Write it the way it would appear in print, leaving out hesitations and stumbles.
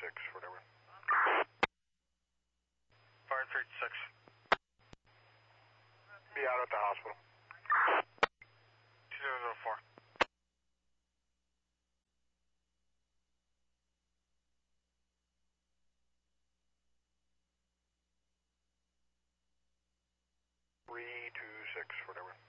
whatever. Fire 326. Be out at the hospital. 2004. Three, 2, 6, whatever.